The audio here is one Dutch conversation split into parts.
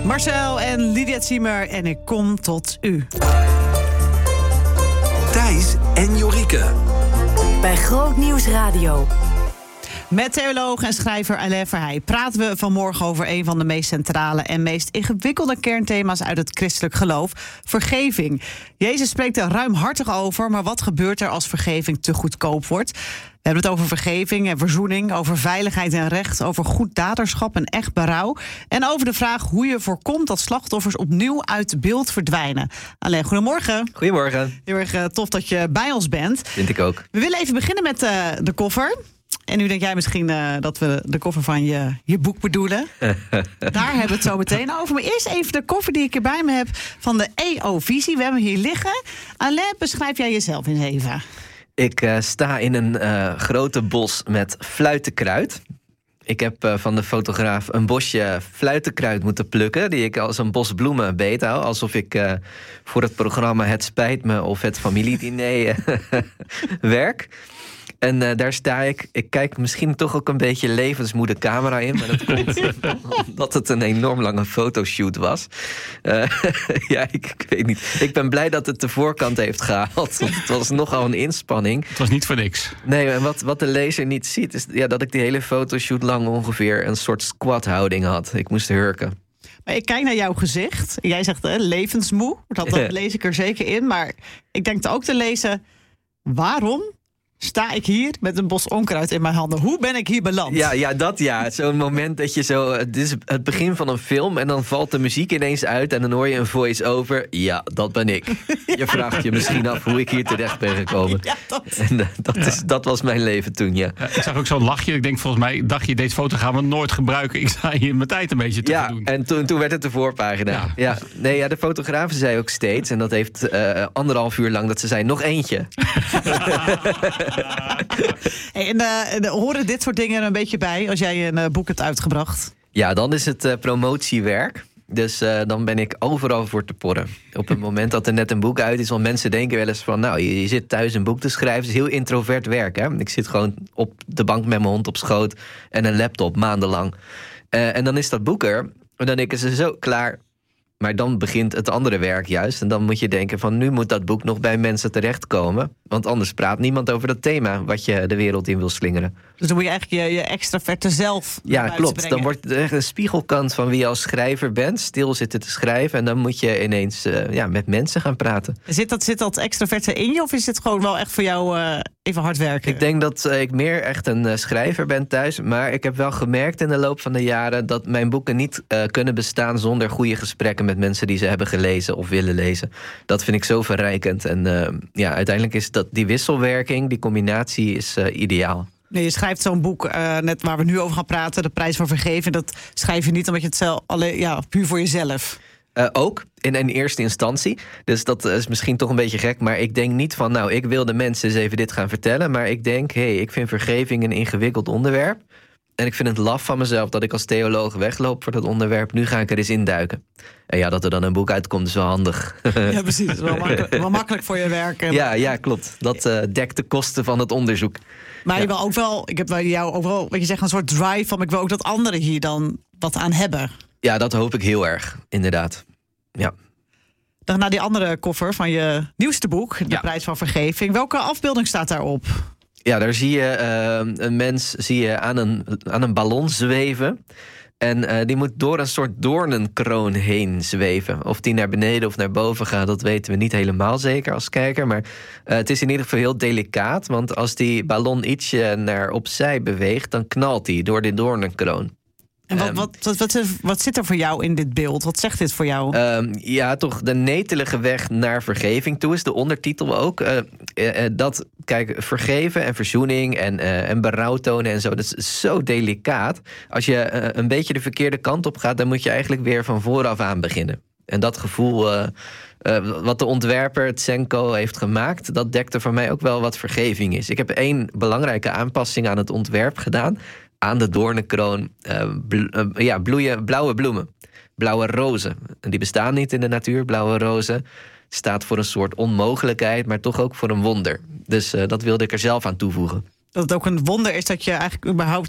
Marcel en Lydia Ziemer en ik kom tot u. Thijs en Jorike. Bij Groot Nieuws Radio. Met theoloog en schrijver Alain Verheij praten we vanmorgen over een van de meest centrale en meest ingewikkelde kernthema's uit het christelijk geloof: vergeving. Jezus spreekt er ruimhartig over, maar wat gebeurt er als vergeving te goedkoop wordt? We hebben het over vergeving en verzoening, over veiligheid en recht, over goed daderschap en echt berouw. En over de vraag hoe je voorkomt dat slachtoffers opnieuw uit beeld verdwijnen. Alain, goedemorgen. Goedemorgen. Heel erg tof dat je bij ons bent. Vind ik ook. We willen even beginnen met de koffer. En nu denk jij misschien dat we de koffer van je boek bedoelen. Daar hebben we het zo meteen over. Maar eerst even de koffer die ik hier bij me heb van de EO-visie. We hebben hem hier liggen. Alain, beschrijf jij jezelf eens even. Ik sta in een grote bos met fluitenkruid. Ik heb van de fotograaf een bosje fluitenkruid moeten plukken, die ik als een bos bloemen beet hou. Alsof ik voor het programma Het Spijt Me of het familiediner werk. En daar sta ik. Ik kijk misschien toch ook een beetje levensmoe de camera in. Maar dat komt omdat het een enorm lange fotoshoot was. Ja, ik weet niet. Ik ben blij dat het de voorkant heeft gehaald. Want het was nogal een inspanning. Het was niet voor niks. Nee, en wat de lezer niet ziet is dat ik die hele fotoshoot lang ongeveer een soort squat-houding had. Ik moest hurken. Maar ik kijk naar jouw gezicht. Jij zegt levensmoe. Dat lees ik er zeker in. Maar ik denk ook te lezen, waarom sta ik hier met een bos onkruid in mijn handen? Hoe ben ik hier beland? Ja. Zo'n moment dat je zo... Het is het begin van een film en dan valt de muziek ineens uit en dan hoor je een voice-over. Ja, dat ben ik. Je vraagt je misschien af hoe ik hier terecht ben gekomen. Ja, dat was mijn leven toen, ja. Ik zag ook zo'n lachje. Ik denk, volgens mij dacht je, deze foto gaan we nooit gebruiken. Ik sta hier mijn tijd een beetje te doen. Ja, en toen werd het de voorpagina. Ja. Nee, de fotograaf zei ook steeds, en dat heeft 1,5 uur lang, dat ze zei, nog eentje. Hey, en horen dit soort dingen er een beetje bij als jij een boek hebt uitgebracht? Ja, dan is het promotiewerk. Dus dan ben ik overal voor te porren. Op het moment dat er net een boek uit is, want mensen denken wel eens van, nou, je zit thuis een boek te schrijven. Het is heel introvert werk, hè. Ik zit gewoon op de bank met mijn hond op schoot en een laptop maandenlang. En dan is dat boek er. En dan denken ze zo, klaar. Maar dan begint het andere werk juist. En dan moet je denken van, nu moet dat boek nog bij mensen terechtkomen. Want anders praat niemand over dat thema wat je de wereld in wil slingeren. Dus dan moet je eigenlijk je extraverte zelf naar buiten klopt. brengen. Dan wordt het echt een spiegelkant van wie je als schrijver bent. Stil zitten te schrijven. En dan moet je ineens met mensen gaan praten. Zit dat extraverte in je? Of is dit gewoon wel echt voor jou even hard werken? Ik denk dat ik meer echt een schrijver ben thuis. Maar ik heb wel gemerkt in de loop van de jaren dat mijn boeken niet kunnen bestaan zonder goede gesprekken met mensen die ze hebben gelezen of willen lezen. Dat vind ik zo verrijkend. En uiteindelijk is dat die wisselwerking, die combinatie is ideaal. Nee, je schrijft zo'n boek, net waar we nu over gaan praten, De Prijs van Vergeving. Dat schrijf je niet omdat je het zelf puur voor jezelf. Ook in eerste instantie. Dus dat is misschien toch een beetje gek. Maar ik denk niet van, nou, ik wil de mensen eens even dit gaan vertellen. Maar ik denk, ik vind vergeving een ingewikkeld onderwerp. En ik vind het laf van mezelf dat ik als theoloog wegloop voor dat onderwerp. Nu ga ik er eens induiken. En dat er dan een boek uitkomt is wel handig. Ja, precies. Het is wel makkelijk voor je werk. Ja, klopt. Dat dekt de kosten van het onderzoek. Maar je wil ook wel, ik heb bij jou ook wel, wat je zegt, een soort drive van, ik wil ook dat anderen hier dan wat aan hebben. Ja, dat hoop ik heel erg, inderdaad. Ja. Dan naar die andere koffer van je nieuwste boek, De Prijs van Vergeving. Welke afbeelding staat daarop? Ja, daar zie je een mens aan een ballon zweven. En die moet door een soort doornenkroon heen zweven. Of die naar beneden of naar boven gaat, dat weten we niet helemaal zeker als kijker. Maar het is in ieder geval heel delicaat. Want als die ballon ietsje naar opzij beweegt, dan knalt die door die doornenkroon. En wat zit er voor jou in dit beeld? Wat zegt dit voor jou? Toch de netelige weg naar vergeving toe is de ondertitel ook. Vergeven en verzoening en berouw tonen en zo, dat is zo delicaat. Als je een beetje de verkeerde kant op gaat, dan moet je eigenlijk weer van vooraf aan beginnen. En dat gevoel, wat de ontwerper Tsenko heeft gemaakt, dat dekte voor mij ook wel wat vergeving is. Ik heb 1 belangrijke aanpassing aan het ontwerp gedaan. Aan de doornenkroon bloeien blauwe bloemen. Blauwe rozen. En die bestaan niet in de natuur. Blauwe rozen staat voor een soort onmogelijkheid, maar toch ook voor een wonder. Dus dat wilde ik er zelf aan toevoegen. Dat het ook een wonder is dat je eigenlijk überhaupt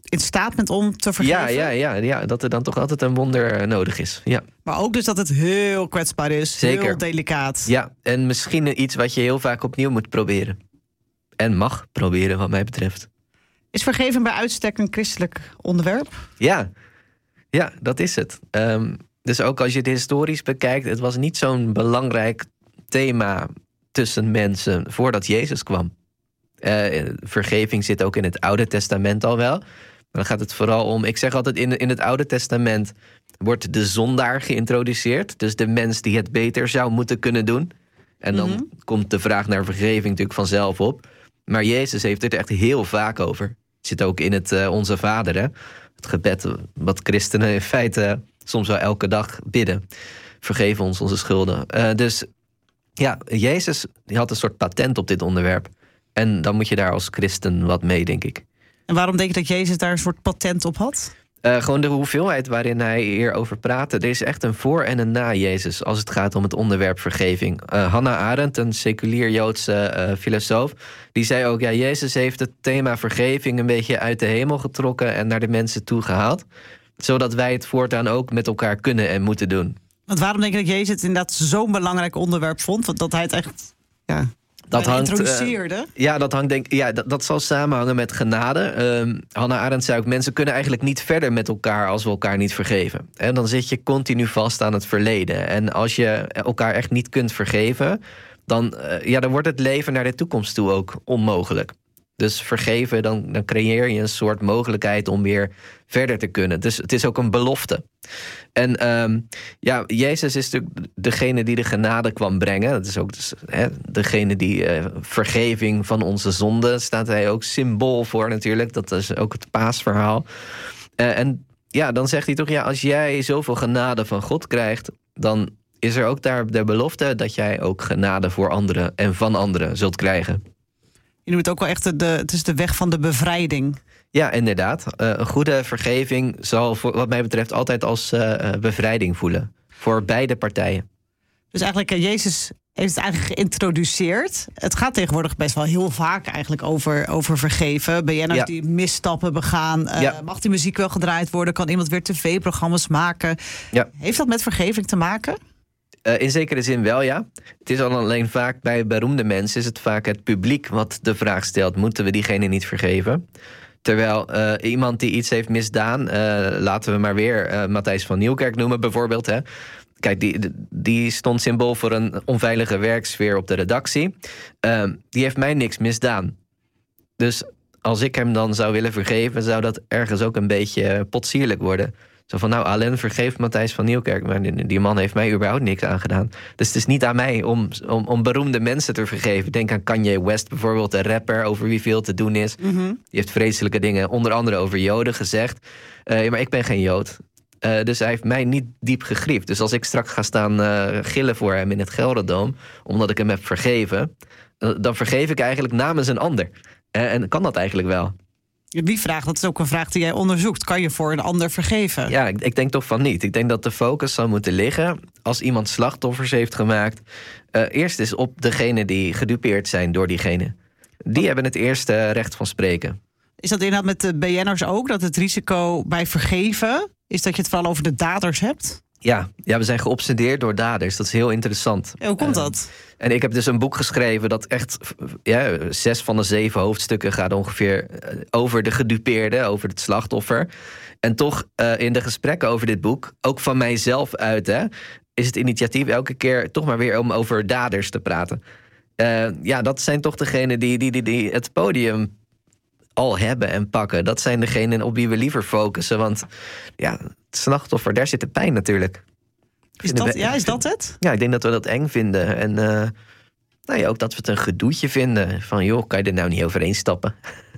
in staat bent om te vergeven. Ja, dat er dan toch altijd een wonder nodig is. Ja. Maar ook dus dat het heel kwetsbaar is. Zeker. Heel delicaat. Ja, en misschien iets wat je heel vaak opnieuw moet proberen. En mag proberen, wat mij betreft. Is vergeven bij uitstek een christelijk onderwerp? Ja, dat is het. Dus ook als je het historisch bekijkt, het was niet zo'n belangrijk thema tussen mensen voordat Jezus kwam. Vergeving zit ook in het Oude Testament al wel. Maar dan gaat het vooral om, ik zeg altijd in het Oude Testament wordt de zondaar geïntroduceerd. Dus de mens die het beter zou moeten kunnen doen. En dan komt de vraag naar vergeving natuurlijk vanzelf op. Maar Jezus heeft het echt heel vaak over. Het zit ook in het Onze Vader, hè? Het gebed wat christenen in feite soms wel elke dag bidden. Vergeef ons onze schulden. Dus ja, Jezus die had een soort patent op dit onderwerp. En dan moet je daar als christen wat mee, denk ik. En waarom denk je dat Jezus daar een soort patent op had? Gewoon de hoeveelheid waarin hij hierover praatte. Er is echt een voor en een na Jezus als het gaat om het onderwerp vergeving. Hannah Arendt, een seculier Joodse filosoof, die zei ook, ja, Jezus heeft het thema vergeving een beetje uit de hemel getrokken en naar de mensen toe gehaald. Zodat wij het voortaan ook met elkaar kunnen en moeten doen. Want waarom denk je dat Jezus het inderdaad zo'n belangrijk onderwerp vond? Want dat hij het echt introduceerde? Dat zal samenhangen met genade. Hannah Arendt zei ook, mensen kunnen eigenlijk niet verder met elkaar als we elkaar niet vergeven. En dan zit je continu vast aan het verleden. En als je elkaar echt niet kunt vergeven, dan wordt het leven naar de toekomst toe ook onmogelijk. Dus vergeven, dan creëer je een soort mogelijkheid om weer verder te kunnen. Dus het is ook een belofte. En Jezus is natuurlijk degene die de genade kwam brengen. Dat is ook degene die vergeving van onze zonden, staat hij ook symbool voor natuurlijk. Dat is ook het paasverhaal. Dan zegt hij toch, als jij zoveel genade van God krijgt, dan is er ook daar de belofte dat jij ook genade voor anderen en van anderen zult krijgen. Je noemt het ook wel echt het is de weg van de bevrijding. Ja, inderdaad. Een goede vergeving zal wat mij betreft altijd als bevrijding voelen. Voor beide partijen. Dus eigenlijk, Jezus heeft het eigenlijk geïntroduceerd. Het gaat tegenwoordig best wel heel vaak eigenlijk over vergeven. BN'ers die misstappen begaan. Mag die muziek wel gedraaid worden? Kan iemand weer tv-programma's maken? Ja. Heeft dat met vergeving te maken? In zekere zin wel, ja. Het is alleen vaak bij beroemde mensen is het vaak het publiek wat de vraag stelt, moeten we diegene niet vergeven? Terwijl iemand die iets heeft misdaan, laten we maar weer Matthijs van Nieuwkerk noemen bijvoorbeeld. Hè. Kijk, die stond symbool voor een onveilige werksfeer op de redactie. Die heeft mij niks misdaan. Dus als ik hem dan zou willen vergeven, zou dat ergens ook een beetje potsierlijk worden. Zo van, Alain, vergeef Matthijs van Nieuwkerk, maar die man heeft mij überhaupt niks aangedaan. Dus het is niet aan mij om beroemde mensen te vergeven. Denk aan Kanye West bijvoorbeeld, een rapper over wie veel te doen is. Mm-hmm. Die heeft vreselijke dingen, onder andere over Joden gezegd. Maar ik ben geen Jood. Dus hij heeft mij niet diep gegriefd. Dus als ik straks ga staan gillen voor hem in het Gelderdoom, omdat ik hem heb vergeven, dan vergeef ik eigenlijk namens een ander. En kan dat eigenlijk wel? Die vraag, dat is ook een vraag die jij onderzoekt. Kan je voor een ander vergeven? Ja, ik denk toch van niet. Ik denk dat de focus zou moeten liggen, als iemand slachtoffers heeft gemaakt, eerst is op degene die gedupeerd zijn door diegene. Die hebben het eerste recht van spreken. Is dat inderdaad met de BN'ers ook? Dat het risico bij vergeven is dat je het vooral over de daders hebt? Ja, we zijn geobsedeerd door daders. Dat is heel interessant. Ja, hoe komt dat? En ik heb dus een boek geschreven dat echt 6 van de 7 hoofdstukken gaat ongeveer over de gedupeerde, over het slachtoffer. En toch in de gesprekken over dit boek, ook van mijzelf uit, is het initiatief elke keer toch maar weer om over daders te praten. Dat zijn toch degenen die het podium al hebben en pakken. Dat zijn degenen op wie we liever focussen. Want het slachtoffer, daar zit de pijn natuurlijk. Is dat het? Ja, ik denk dat we dat eng vinden. En ook dat we het een gedoetje vinden. Van joh, kan je er nou niet overheen stappen?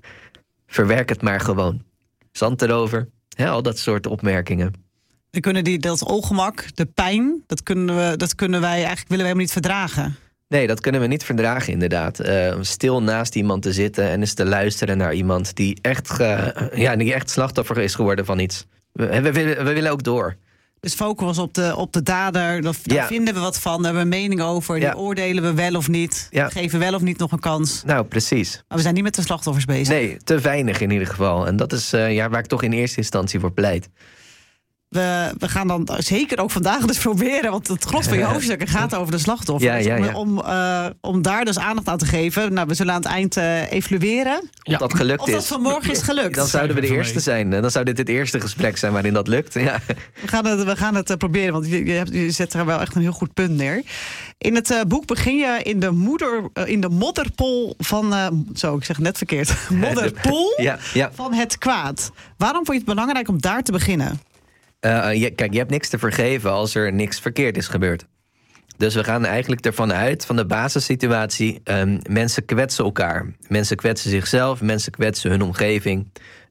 Verwerk het maar gewoon. Zand erover. Al dat soort opmerkingen. We kunnen dat ongemak, de pijn, dat kunnen wij eigenlijk, willen wij hem niet verdragen. Nee, dat kunnen we niet verdragen inderdaad. Stil naast iemand te zitten en eens te luisteren naar iemand die echt slachtoffer is geworden van iets. We willen ook door. Dus focus op de dader, daar vinden we wat van, daar hebben we een mening over. Die oordelen we wel of niet, geven wel of niet nog een kans. Nou, precies. Maar we zijn niet met de slachtoffers bezig. Nee, te weinig in ieder geval. En dat is waar ik toch in eerste instantie voor pleit. We gaan dan zeker ook vandaag dus proberen, want het gros van je hoofdstukken gaat over de slachtoffers. Om daar dus aandacht aan te geven. Nou, we zullen aan het eind evalueren. Of dat gelukt is. Of dat vanmorgen is gelukt. Dan zouden we de eerste zijn. Dan zou dit het eerste gesprek zijn waarin dat lukt. Ja. We gaan het proberen, want je zet er wel echt een heel goed punt neer. In het boek begin je in de modderpoel van... ik zeg het net verkeerd. Modderpoel van het kwaad. Waarom vond je het belangrijk om daar te beginnen? Kijk, je hebt niks te vergeven als er niks verkeerd is gebeurd. Dus we gaan eigenlijk ervan uit, van de basissituatie... mensen kwetsen elkaar. Mensen kwetsen zichzelf, mensen kwetsen hun omgeving.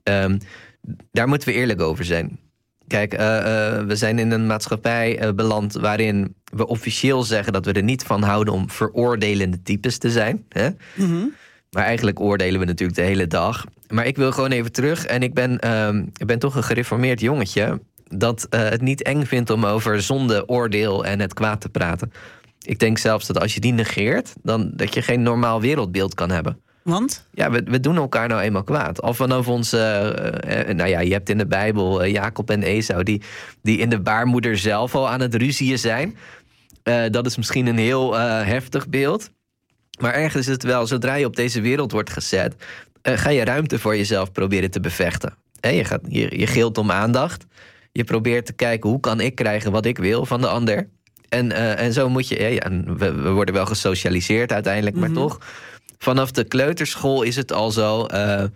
Daar moeten we eerlijk over zijn. Kijk, we zijn in een maatschappij beland waarin we officieel zeggen... dat we er niet van houden om veroordelende types te zijn. Hè? Mm-hmm. Maar eigenlijk oordelen we natuurlijk de hele dag. Maar ik wil gewoon even terug. En ik ben toch een gereformeerd jongetje... dat het niet eng vindt om over zonde, oordeel en het kwaad te praten. Ik denk zelfs dat als je die negeert... dan dat je geen normaal wereldbeeld kan hebben. Want? Ja, we doen elkaar nou eenmaal kwaad. Al vanaf ons... je hebt in de Bijbel Jacob en Esau... die in de baarmoeder zelf al aan het ruzieën zijn. Dat is misschien een heel heftig beeld. Maar ergens is het wel, zodra je op deze wereld wordt gezet... ga je ruimte voor jezelf proberen te bevechten. Je gilt om aandacht... Je probeert te kijken, hoe kan ik krijgen wat ik wil van de ander? En zo moet je... we worden wel gesocialiseerd uiteindelijk, maar toch... vanaf de kleuterschool is het al zo...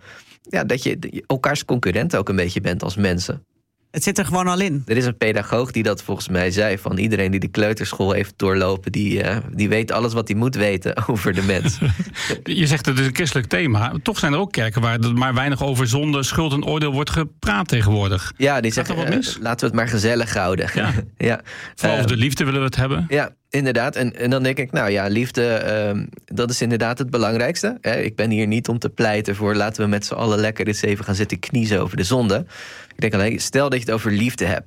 dat je elkaars concurrent ook een beetje bent als mensen. Het zit er gewoon al in. Er is een pedagoog die dat volgens mij zei... van iedereen die de kleuterschool heeft doorlopen... die weet alles wat hij moet weten over de mens. Je zegt het is een christelijk thema. Toch zijn er ook kerken waar er maar weinig over zonde, schuld en oordeel wordt gepraat tegenwoordig. Ja, die zeggen, laten we het maar gezellig houden. Ja. Vooral over de liefde willen we het hebben. Ja, inderdaad. En dan denk ik, liefde, dat is inderdaad het belangrijkste. Ik ben hier niet om te pleiten voor... laten we met z'n allen lekker eens even gaan zitten kniezen over de zonde. Ik denk alleen, stel dat je het over liefde hebt.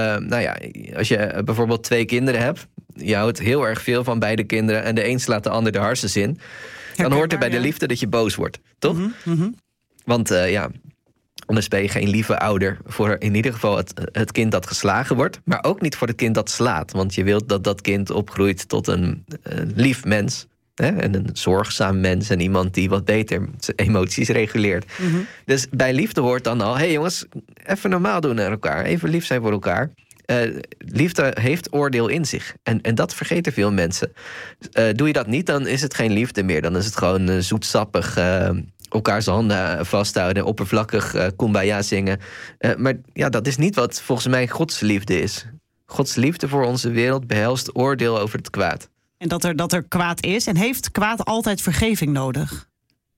Als je bijvoorbeeld 2 kinderen hebt... je houdt heel erg veel van beide kinderen... en de een slaat de ander de harses in... dan hoort er bij de liefde dat je boos wordt, toch? Mm-hmm. Want anders ben je geen lieve ouder... voor in ieder geval het kind dat geslagen wordt... maar ook niet voor het kind dat slaat. Want je wilt dat dat kind opgroeit tot een lief mens... en een zorgzaam mens en iemand die wat beter zijn emoties reguleert. Mm-hmm. Dus bij liefde hoort dan al... hey jongens, even normaal doen naar elkaar. Even lief zijn voor elkaar. Liefde heeft oordeel in zich. En dat vergeten veel mensen. Doe je dat niet, dan is het geen liefde meer. Dan is het gewoon zoetsappig... elkaars handen vasthouden, oppervlakkig kumbaya zingen. Maar dat is niet wat volgens mij Gods liefde is. Gods liefde voor onze wereld behelst oordeel over het kwaad. En dat er kwaad is. En heeft kwaad altijd vergeving nodig?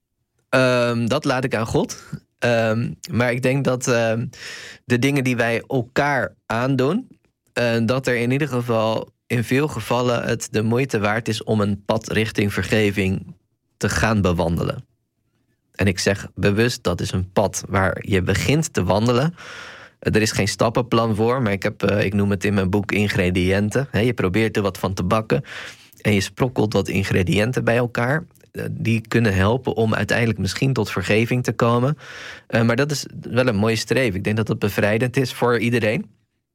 Dat laat ik aan God. Maar ik denk dat de dingen die wij elkaar aandoen... dat er in ieder geval in veel gevallen het de moeite waard is... om een pad richting vergeving te gaan bewandelen. En ik zeg bewust, dat is een pad waar je begint te wandelen. Er is geen stappenplan voor, maar ik noem het in mijn boek ingrediënten. Je probeert er wat van te bakken en je sprokkelt wat ingrediënten bij elkaar. Die kunnen helpen om uiteindelijk misschien tot vergeving te komen. Maar dat is wel een mooie streven. Ik denk dat dat bevrijdend is voor iedereen.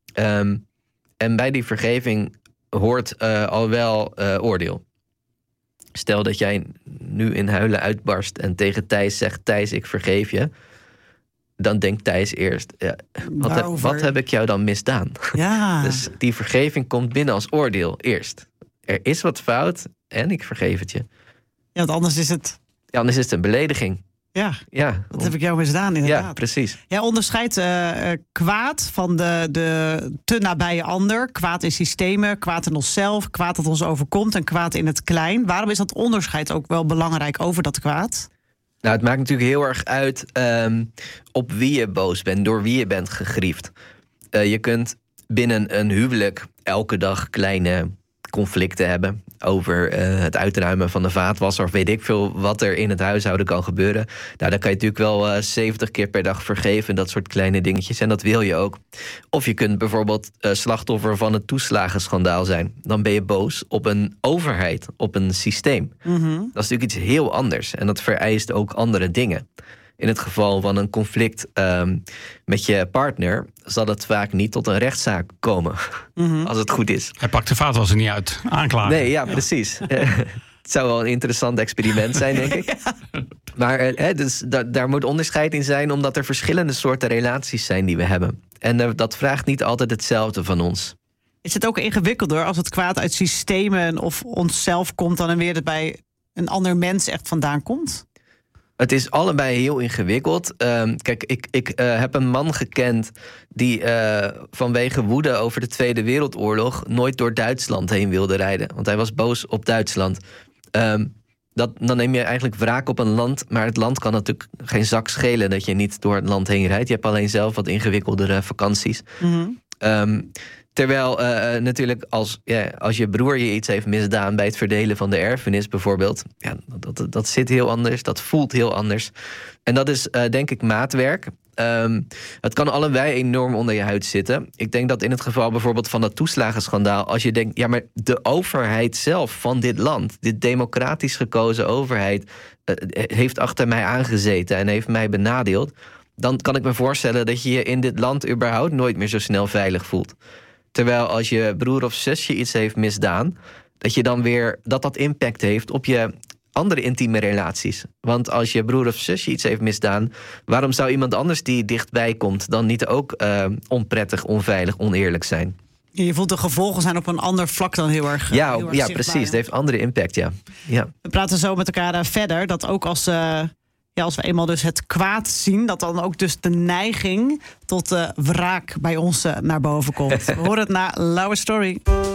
En bij die vergeving hoort al wel oordeel. Stel dat jij nu in huilen uitbarst en tegen Thijs zegt... Thijs, ik vergeef je. Dan denkt Thijs eerst... wat heb ik jou dan misdaan? Ja. Dus die vergeving komt binnen als oordeel eerst. Er is wat fout en ik vergeef het je. Ja, want anders is het... Ja, anders is het een belediging. Ja, wat heb ik jou misdaan inderdaad. Ja, precies. Jij onderscheidt kwaad van de te nabije ander. Kwaad in systemen, kwaad in onszelf, kwaad dat ons overkomt en kwaad in het klein. Waarom is dat onderscheid ook wel belangrijk over dat kwaad? Nou, het maakt natuurlijk heel erg uit op wie je boos bent, door wie je bent gegriefd. Je kunt binnen een huwelijk elke dag kleine conflicten hebben over het uitruimen van de vaatwasser of weet ik veel wat er in het huishouden kan gebeuren. Nou, dan kan je natuurlijk wel 70 keer per dag vergeven, dat soort kleine dingetjes. En dat wil je ook. Of je kunt bijvoorbeeld slachtoffer van het toeslagenschandaal zijn. Dan ben je boos op een overheid, op een systeem. Mm-hmm. Dat is natuurlijk iets heel anders. En dat vereist ook andere dingen. In het geval van een conflict met je partner zal het vaak niet tot een rechtszaak komen. Mm-hmm. Als het goed is. Hij pakt de vaatwasser niet uit. Aanklagen. Nee, ja, precies. Het zou wel een interessant experiment zijn, denk ik. Maar dus daar moet onderscheid in zijn, omdat er verschillende soorten relaties zijn die we hebben. En dat vraagt niet altijd hetzelfde van ons. Is het ook ingewikkelder als het kwaad uit systemen of onszelf komt dan weer het bij een ander mens echt vandaan komt? Het is allebei heel ingewikkeld. Kijk, ik heb een man gekend die vanwege woede over de Tweede Wereldoorlog nooit door Duitsland heen wilde rijden. Want hij was boos op Duitsland. Dan neem je eigenlijk wraak op een land. Maar het land kan natuurlijk geen zak schelen dat je niet door het land heen rijdt. Je hebt alleen zelf wat ingewikkeldere vakanties. Mm-hmm. Terwijl natuurlijk als je broer je iets heeft misdaan bij het verdelen van de erfenis bijvoorbeeld. Ja, dat zit heel anders, dat voelt heel anders. En dat is denk ik maatwerk. Het kan allebei enorm onder je huid zitten. Ik denk dat in het geval bijvoorbeeld van dat toeslagenschandaal, als je denkt, ja, maar de overheid zelf van dit land, dit democratisch gekozen overheid, heeft achter mij aangezeten en heeft mij benadeeld. Dan kan ik me voorstellen dat je je in dit land überhaupt nooit meer zo snel veilig voelt. Terwijl als je broer of zusje iets heeft misdaan, dat je dan weer dat impact heeft op je andere intieme relaties. Want als je broer of zusje iets heeft misdaan, waarom zou iemand anders die dichtbij komt dan niet ook onprettig, onveilig, oneerlijk zijn? Je voelt de gevolgen zijn op een ander vlak dan heel erg. Ja, precies. Het heeft andere impact, ja. We praten zo met elkaar verder dat ook als we eenmaal dus het kwaad zien, dat dan ook dus de neiging tot wraak bij ons naar boven komt. We horen het na Lauwe Story.